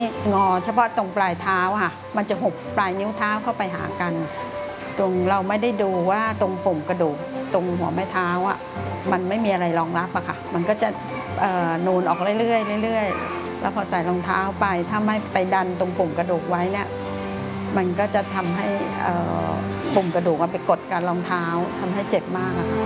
งอเฉพาะตรงปลายเท้าค่ะมันจะหุบปลายนิ้วเท้าเข้าไปหากันตรงเราไม่ได้ดูว่าตรงปุ่มกระดูกตรงหัวแม่เท้าอ่ะมันไม่มีอะไรรองรับอะค่ะมันก็จะนูนออกเรื่อยๆเรื่อยๆแล้วพอใส่รองเท้าไปถ้าไม่ไปดันตรงปุ่มกระดูกไว้เนี่ยมันก็จะทำให้ปุ่มกระดูกมันไปกดการรองเท้าทำให้เจ็บมากอะค่ะ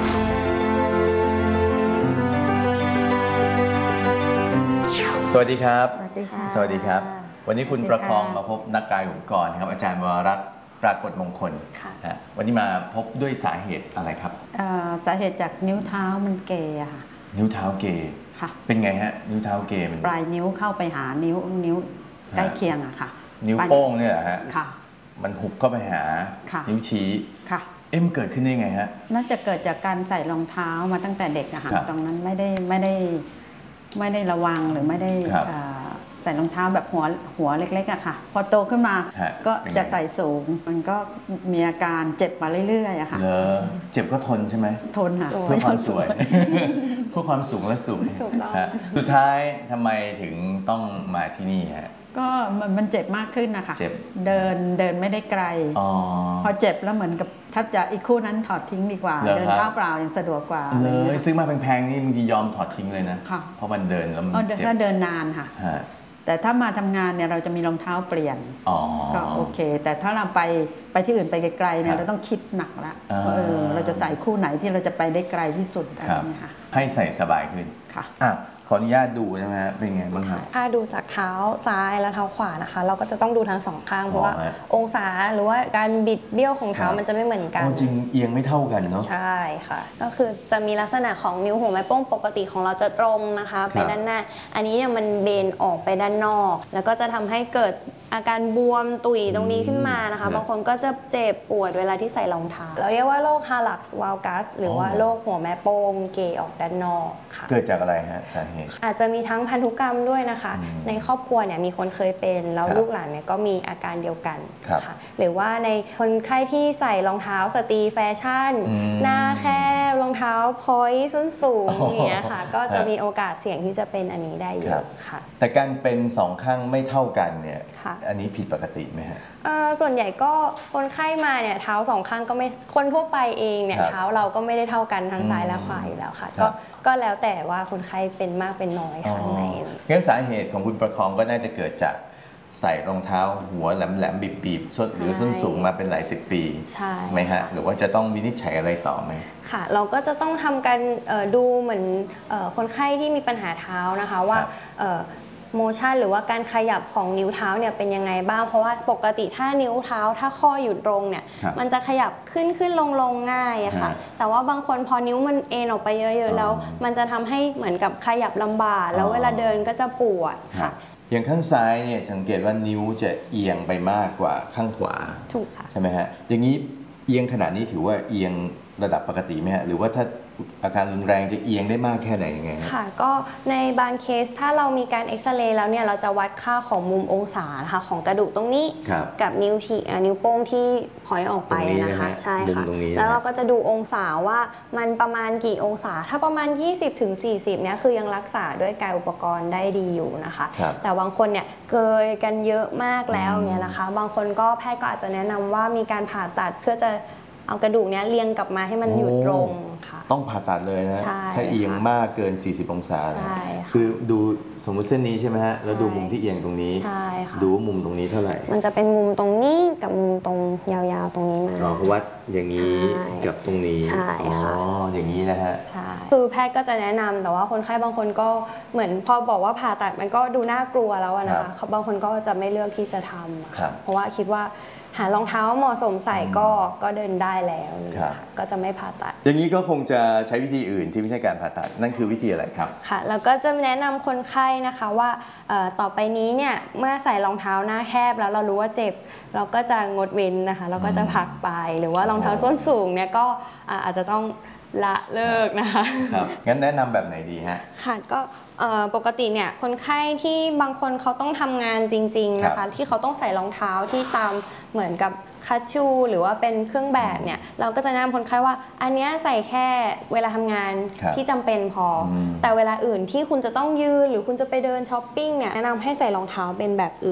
สวัสดีครับสวัสดีค่ะสวัสดีครับวันนี้คุณประคองมาพบนักกายองค์กรครับอาจารย์วรรัตน์ปรากฏมงคลวันนี้มาพบด้วยสาเหตุอะไรครับสาเหตุจากนิ้วเท้ามันเกยอะค่ะนิ้วเท้าเกยค่ะเป็นไงฮะนิ้วเท้าเกยมันปลายนิ้วเข้าไปหานิ้วใกล้เคียงอะค่ะนิ้วโป้งเนี่ยฮะค่ะมันหุบเข้าไปหานิ้วชี้ค่ะมันเกิดขึ้นได้ไงฮะน่าจะเกิดจากการใส่รองเท้ามาตั้งแต่เด็กอะค่ะตรงนั้นไม่ได้ระวังหรือไม่ได้ใส่รองเท้าแบบหัวเล็กๆอะค่ะพอโตขึ้นมาก็จะใส่สูงมันก็มีอาการเจ็บมาเรื่อยๆอะค่ะเจ็บก็ทนใช่ไหมทนค่ะเพื่อความสวยเพื่อความสูงและสวยสุดท้ายทำไมถึงต้องมาที่นี่ฮะก็มันเจ็บมากขึ้นนะคะเดินไม่ได้ไกลพอเจ็บแล้วเหมือนกับถ้าจะอีกคู่นั้นถอดทิ้งดีกว่าเดินเท้าเปล่ายังสะดวกกว่าเลยซื้อมาแพงๆนี่บางทียอมถอดทิ้งเลยนะเพราะมันเดินแล้วมันเจ็บถ้าเดินนานค่ะแต่ถ้ามาทำงานเนี่ยเราจะมีรองเท้าเปลี่ยนก็โอเคแต่ถ้าเราไปที่อื่นไปไกลๆเนี่ยเราต้องคิดหนักละเราจะใส่คู่ไหนที่เราจะไปได้ไกลที่สุดอะไรเงี้ยค่ะให้ใส่สบายขึ้นค่ะขออนุญาตดูใช่ไหมฮะเป็นไงบ้างครับถ้าดูจากเท้าซ้ายและเท้าขวานะคะเราก็จะต้องดูทั้งสองข้างเพราะว่าองศาหรือว่าการบิดเบี้ยวของเท้ามันจะไม่เหมือนกันจริงเอียงไม่เท่ากันเนาะใช่ค่ะก็คือจะมีลักษณะของนิ้วหัวแม่โป้งปกติของเราจะตรงนะคะไปด้านหน้าอันนี้เนี่ยมันเบนออกไปด้านนอกแล้วก็จะทำให้เกิดอาการบวมตุ่ยตรงนี้ขึ้นมานะคะบางคนก็จะเจ็บปวดเวลาที่ใส่รองเท้าเราเรียกว่าโรคฮาลักซ์วาลกัสหรือว่าโรคหัวแม่โป้งเกยออกด้านนอกค่ะเกิดจากอะไรฮะสาเหตุอาจจะมีทั้งพันธุกรรมด้วยนะคะในครอบครัวเนี่ยมีคนเคยเป็นแล้วลูกหลานเนี่ยก็มีอาการเดียวกันค่ะหรือว่าในคนไข้ที่ใส่รองเท้าสตรีแฟชั่นหน้าแคบรองเท้าพอยต์ส้นสูงอย่างเงี้ยค่ะก็จะมีโอกาสเสี่ยงที่จะเป็นอันนี้ได้เยอะค่ะแต่การเป็นสองข้างไม่เท่ากันเนี่ยอันนี้ผิดปกติไหมฮะส่วนใหญ่ก็คนไข้มาเนี่ยเท้าสองข้างก็ไม่คนทั่วไปเองเนี่ยเท้าเราก็ไม่ได้เท่ากันทั้งซ้ายและขวาอยู่แล้วค่ะก็แล้วแต่ว่าคนไข้เป็นมากเป็นน้อยข้างในงั้นสาเหตุของคุณประคองก็น่าจะเกิดจากใส่รองเท้าหัวแหลมๆบีบๆหรือส้นสูงมาเป็นหลายสิบปีใช่ไหมฮะหรือว่าจะต้องวินิจฉัยอะไรต่อไหมค่ะเราก็จะต้องทำการดูเหมือนคนไข้ที่มีปัญหาเท้านะคะว่าโมชั่นหรือว่าการขยับของนิ้วเท้าเนี่ยเป็นยังไงบ้างเพราะว่าปกติถ้านิ้วเท้าถ้าข้ออยู่ตรงเนี่ยมันจะขยับขึ้นลงง่ายอะค่ะแต่ว่าบางคนพอนิ้วมันเอ็นออกไปเยอะๆแล้วมันจะทำให้เหมือนกับขยับลำบากแล้วเวลาเดินก็จะปวดค่ะอย่างข้างซ้ายเนี่ยสังเกตว่านิ้วจะเอียงไปมากกว่าข้างขวาถูกค่ะใช่ไหมฮะอย่างนี้เอียงขนาดนี้ถือว่าเอียงระดับปกติไหมฮะหรือว่าถ้าอาการรุนแรงจะเอียงได้มากแค่ไหนยังไงค่ะก็ในบางเคสถ้าเรามีการเอ็กซเรย์แล้วเนี่ยเราจะวัดค่าของมุมองศานะคะของกระดูกตรงนี้กับนิ้วโป้งที่พอยออกไปนะคะใช่ค่ะแล้วเราก็จะดูองศาว่ามันประมาณกี่องศาถ้าประมาณ 20-40 เนี่ยคือยังรักษาด้วยกายอุปกรณ์ได้ดีอยู่นะคะแต่บางคนเนี่ยเกยกันเยอะมากแล้วเนี่ยนะคะบางคนก็แพทย์ก็อาจจะแนะนำว่ามีการผ่าตัดเพื่อจะเอากระดูกเนี้ยเรียงกลับมาให้มันอยู่ตรงค่ะต้องผ่าตัดเลยนะถ้าเอียงมากเกิน40องศาคือดูสมมุติเส้นนี้ใช่ไหมฮะแล้วดูมุมที่เอียงตรงนี้ดูมุมตรงนี้เท่าไหร่มันจะเป็นมุมตรงนี้กับมุมตรงยาวๆตรงนี้มาวัดอย่างนี้กับตรงนี้ใช่ค่ะอย่างนี้นะฮะใช่คือแพทย์ก็จะแนะนำแต่ว่าคนไข้บางคนก็เหมือนพอบอกว่าผ่าตัดมันก็ดูน่ากลัวแล้วนะคะบางคนก็จะไม่เลือกที่จะทำเพราะว่าคิดว่าหารองเท้าเหมาะสมใส่ก็เดินได้แล้วก็จะไม่ผ่าตัดอย่างนี้ก็คงจะใช้วิธีอื่นที่ไม่ใช่การผ่าตัดนั่นคือวิธีอะไรครับค่ะแล้วก็จะแนะนำคนไข้นะคะว่าต่อไปนี้เนี่ยเมื่อใส่รองเท้าหน้าแคบแล้วเรารู้ว่าเจ็บเราก็จะงดเว้นนะคะเราก็จะพักไปหรือว่ารองเท้าส้นสูงเนี่ยก็อาจจะต้องละเลิกนะคะครับงั้นแนะนำแบบไหนดีฮะค่ะก็ปกติเนี่ยคนไข้ที่บางคนเขาต้องทำงานจริงๆนะคะที่เขาต้องใส่รองเท้าที่ตามเหมือนกับคัชชูหรือว่าเป็นเครื่องแบบเนี่ยเราก็จะแนะนำคนไข้ว่าอันนี้ใส่แค่เวลาทำงานที่จำเป็นพอแต่เวลาอื่นที่คุณจะต้องยืนหรือคุณจะไปเดินช้อปปิ้งเนี่ยแนะนำให้ใส่รองเท้าเป็นแบบอื่น